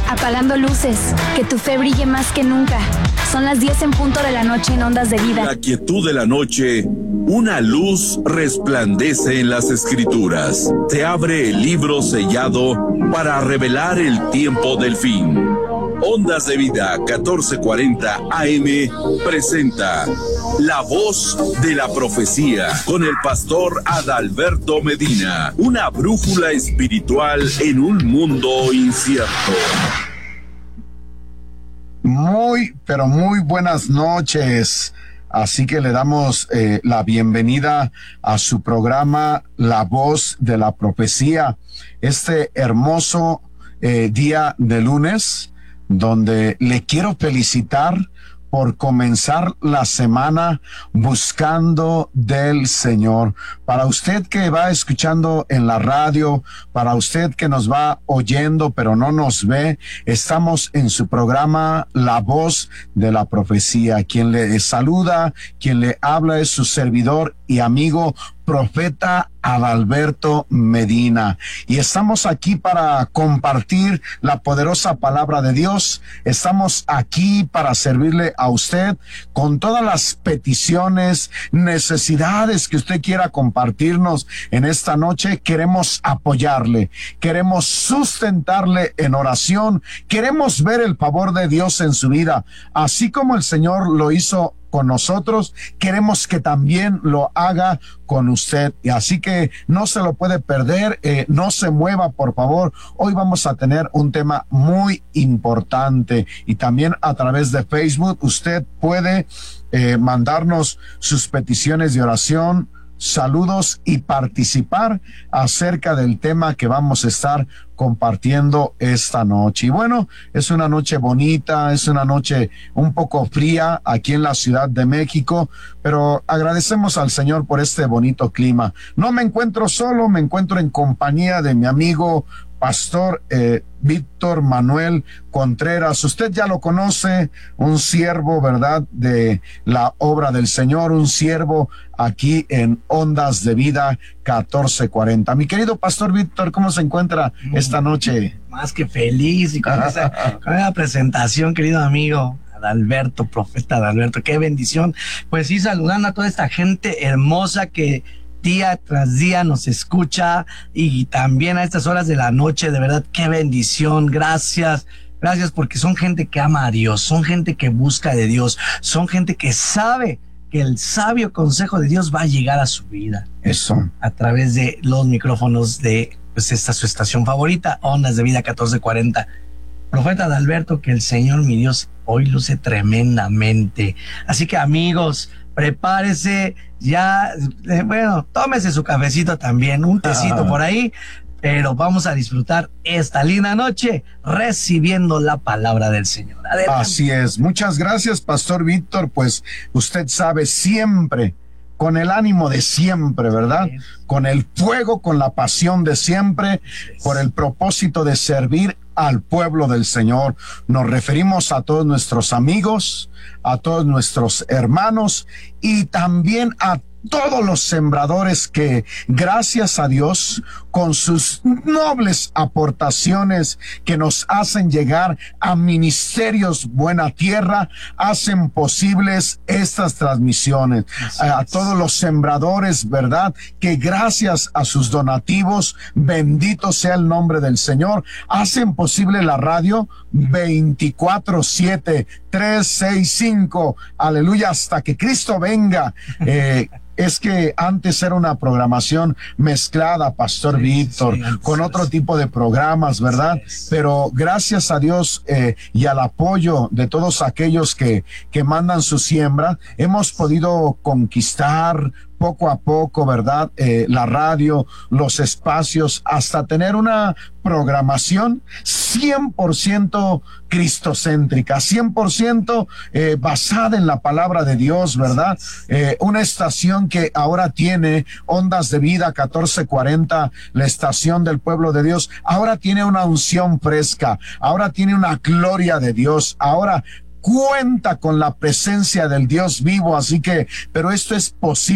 apagando luces, que tu fe brille más que nunca. Son las 10 en punto de la noche en Ondas de Vida. La quietud de la noche, una luz resplandece en las Escrituras. Se abre el libro sellado para revelar el tiempo del fin. Ondas de Vida 1440 AM presenta La Voz de la Profecía con el pastor Adalberto Medina, una brújula espiritual en un mundo incierto. Pero muy buenas noches. Así que le damos la bienvenida a su programa La Voz de la Profecía, este hermoso día de lunes, donde le quiero felicitar por comenzar la semana buscando del Señor. Para usted que va escuchando en la radio, para usted que nos va oyendo pero no nos ve, estamos en su programa La Voz de la Profecía. Quien le saluda, quien le habla es su servidor y amigo profeta Adalberto Medina, y estamos aquí para compartir la poderosa palabra de Dios. Estamos aquí para servirle a usted con todas las peticiones, necesidades que usted quiera compartirnos en esta noche. Queremos apoyarle, queremos sustentarle en oración, queremos ver el favor de Dios en su vida, así como el Señor lo hizo con nosotros. Queremos que también lo haga con usted, y así que no se lo puede perder. No se mueva, por favor. Hoy vamos a tener un tema muy importante, y también a través de Facebook usted puede mandarnos sus peticiones de oración, saludos y participar acerca del tema que vamos a estar compartiendo esta noche. Y bueno, es una noche bonita, es una noche un poco fría aquí en la Ciudad de México, pero agradecemos al Señor por este bonito clima. No me encuentro solo, me encuentro en compañía de mi amigo Pastor Víctor Manuel Contreras. Usted ya lo conoce, un siervo, ¿verdad?, de la obra del Señor, un siervo aquí en Ondas de Vida 1440. Mi querido Pastor Víctor, ¿cómo se encuentra esta noche? Más que feliz, y con esa presentación, querido amigo Adalberto, profeta Adalberto, qué bendición. Pues sí, saludando a toda esta gente hermosa que día tras día nos escucha, y también a estas horas de la noche. De verdad, qué bendición. Gracias porque son gente que ama a Dios, son gente que busca de Dios, son gente que sabe que el sabio consejo de Dios va a llegar a su vida. Eso. A través de los micrófonos de esta su estación favorita, Ondas de Vida 1440. Profeta Adalberto, que el Señor mi Dios hoy luce tremendamente. Así que, amigos, prepárese ya, bueno, tómese su cafecito también, un tecito por ahí, pero vamos a disfrutar esta linda noche recibiendo la palabra del Señor. Adelante. Así es. Muchas gracias, Pastor Víctor. Pues usted sabe, siempre con el ánimo de siempre, ¿verdad? Sí. Con el fuego, con la pasión de siempre, sí, por el propósito de servir al pueblo del Señor. Nos referimos a todos nuestros amigos, a todos nuestros hermanos, y también a todos los sembradores que, gracias a Dios, con sus nobles aportaciones que nos hacen llegar a Ministerios Buena Tierra, hacen posibles estas transmisiones. A todos los sembradores, ¿verdad?, que gracias a sus donativos, bendito sea el nombre del Señor, hacen posible la radio 24/7, 365, aleluya, hasta que Cristo venga. Es que antes era una programación mezclada, Pastor Víctor, con otro tipo de programas, ¿verdad? Pero gracias a Dios y al apoyo de todos aquellos que mandan su siembra, hemos podido conquistar poco a poco, ¿verdad?, la radio, los espacios, hasta tener una programación 100% cristocéntrica, 100% basada en la palabra de Dios, ¿verdad? Una estación que ahora tiene Ondas de Vida 1440, la estación del pueblo de Dios, ahora tiene una unción fresca, ahora tiene una gloria de Dios, ahora cuenta con la presencia del Dios vivo. Así que, pero esto es posible